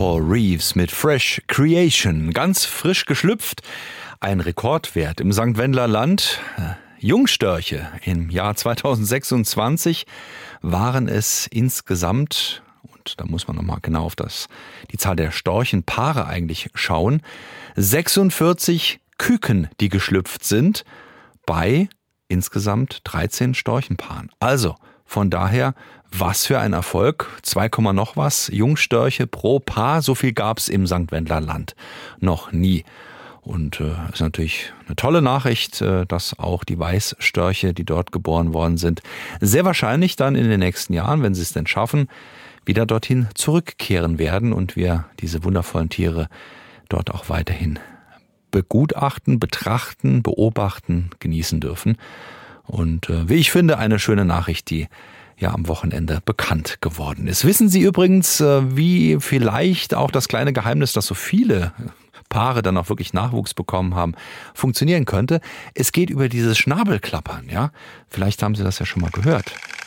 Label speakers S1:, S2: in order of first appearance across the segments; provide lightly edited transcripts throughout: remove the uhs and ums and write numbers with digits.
S1: Paul Reeves mit Fresh Creation. Ganz frisch geschlüpft. Ein Rekordwert im St. Wendler Land. Jungstörche im Jahr 2026 waren es insgesamt, und da muss man nochmal genau auf die Zahl der Storchenpaare eigentlich schauen, 46 Küken, die geschlüpft sind, bei insgesamt 13 Storchenpaaren. Also von daher, was für ein Erfolg, 2, noch was Jungstörche pro Paar, so viel gab es im St. Wendler Land noch nie. Und ist natürlich eine tolle Nachricht, dass auch die Weißstörche, die dort geboren worden sind, sehr wahrscheinlich dann in den nächsten Jahren, wenn sie es denn schaffen, wieder dorthin zurückkehren werden und wir diese wundervollen Tiere dort auch weiterhin begutachten, betrachten, beobachten, genießen dürfen. Und wie ich finde, eine schöne Nachricht, die ja am Wochenende bekannt geworden ist. Wissen Sie übrigens, wie vielleicht auch das kleine Geheimnis, dass so viele Paare dann auch wirklich Nachwuchs bekommen haben, funktionieren könnte? Es geht über dieses Schnabelklappern, ja? Vielleicht haben Sie das ja schon mal gehört.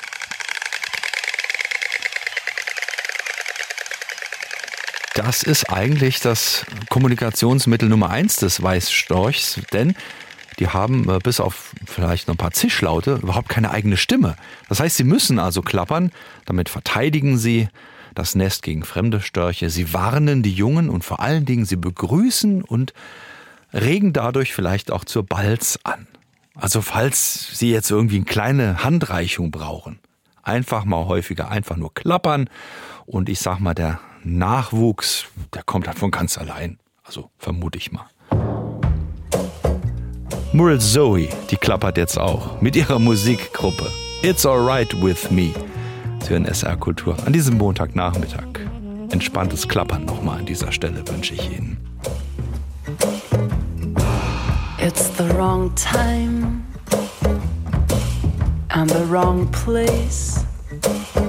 S1: Das ist eigentlich das Kommunikationsmittel Nummer 1 des Weißstorchs, denn die haben bis auf vielleicht noch ein paar Zischlaute überhaupt keine eigene Stimme. Das heißt, sie müssen also klappern, damit verteidigen sie das Nest gegen fremde Störche. Sie warnen die Jungen und vor allen Dingen sie begrüßen und regen dadurch vielleicht auch zur Balz an. Also falls Sie jetzt irgendwie eine kleine Handreichung brauchen, einfach mal häufiger einfach nur klappern und ich sag mal, der Nachwuchs, der kommt halt von ganz allein. Also vermute ich mal. Muriel Zoe, die klappert jetzt auch mit ihrer Musikgruppe It's Alright With Me. Sie hören SR Kultur an diesem Montagnachmittag. Entspanntes Klappern nochmal an dieser Stelle wünsche ich Ihnen.
S2: It's the wrong time and the wrong place.